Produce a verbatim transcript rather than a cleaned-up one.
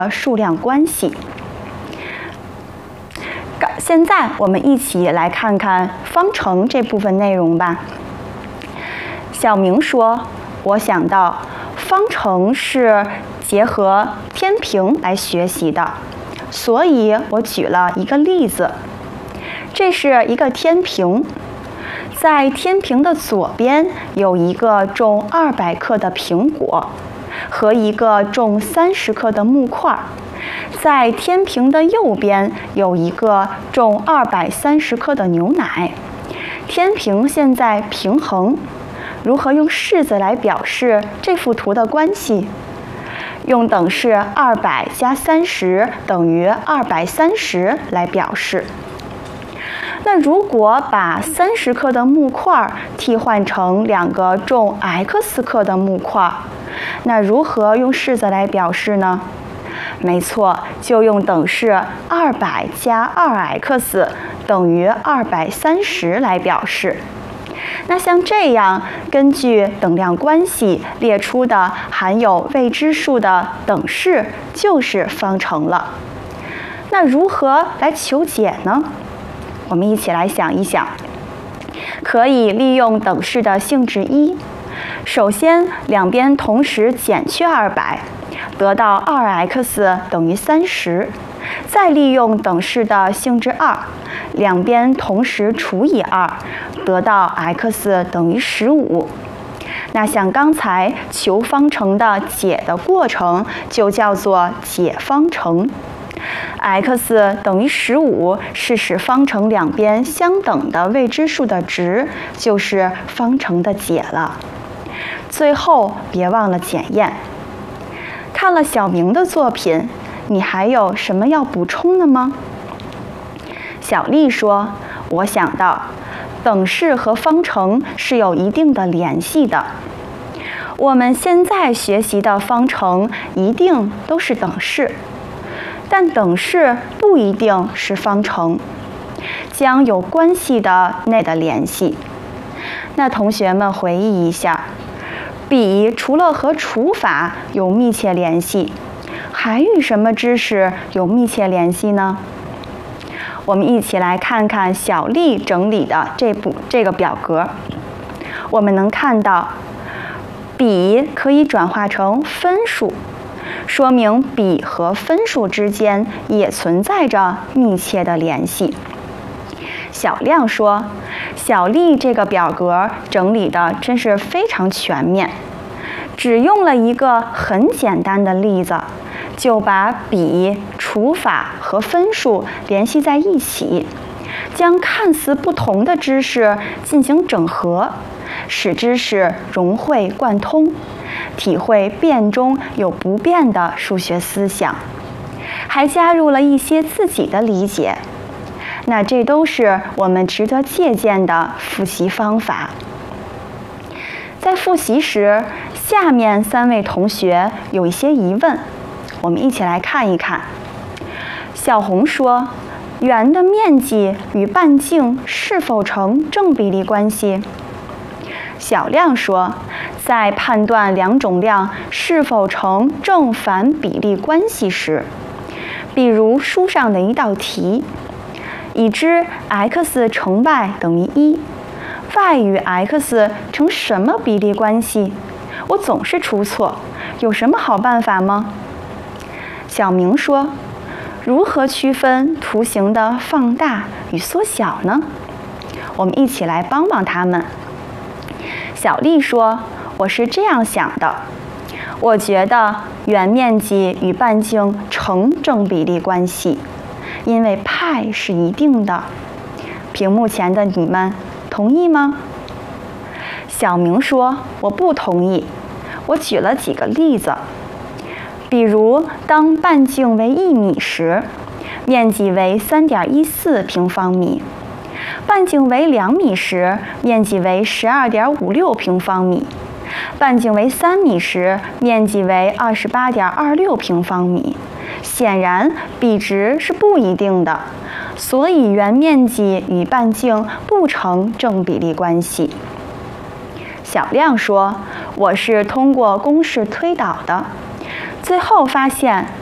数量关系。现在我们一起来看看方程这部分内容吧。小明说，我想到方程是结合天平来学习的，所以我举了一个例子。这是一个天平，在天平的左边有一个重二百克的苹果和一个重三十克的木块，在天平的右边有一个重二百三十克的牛奶。天平现在平衡，如何用式子来表示这幅图的关系？用等式二百加三十等于二百三十来表示。那如果把三十克的木块替换成两个重 x 克的木块，那如何用式子来表示呢？没错，就用等式二百加 二 x 等于二百三十来表示。那像这样根据等量关系列出的含有未知数的等式就是方程了。那如何来求解呢？我们一起来想一想。可以利用等式的性质一，首先两边同时减去二百，得到 二 x 等于三十，再利用等式的性质二，两边同时除以二，得到 x 等于十五。那像刚才求方程的解的过程就叫做解方程。x 等于十五是使方程两边相等的未知数的值，就是方程的解了。最后别忘了检验。看了小明的作品，你还有什么要补充的吗？小丽说，我想到等式和方程是有一定的联系的。我们现在学习的方程一定都是等式，但等式不一定是方程，将有关系的内的联系。那同学们回忆一下，比除了和除法有密切联系，还与什么知识有密切联系呢？我们一起来看看小丽整理的这部这个表格。我们能看到，比可以转化成分数，说明比和分数之间也存在着密切的联系。小亮说，小丽这个表格整理的真是非常全面，只用了一个很简单的例子，就把比、除法和分数联系在一起，将看似不同的知识进行整合，使知识融会贯通，体会变中有不变的数学思想，还加入了一些自己的理解。那这都是我们值得借鉴的复习方法。在复习时，下面三位同学有一些疑问，我们一起来看一看。小红说，圆的面积与半径是否成正比例关系？小亮说，在判断两种量是否成正反比例关系时，比如书上的一道题，已知 x 乘 y 等于一， y 与 x 成什么比例关系？我总是出错，有什么好办法吗？小明说，如何区分图形的放大与缩小呢？我们一起来帮帮他们。小丽说，我是这样想的，我觉得圆面积与半径成正比例关系，因为派是一定的。屏幕前的你们同意吗？小明说，我不同意。我举了几个例子，比如当半径为一米时，面积为 三点一四平方米；半径为两米时，面积为 十二点五六平方米；半径为三米时，面积为 二十八点二六平方米。显然比值是不一定的，所以圆面积与半径不成正比例关系。小亮说，我是通过公式推导的，最后发现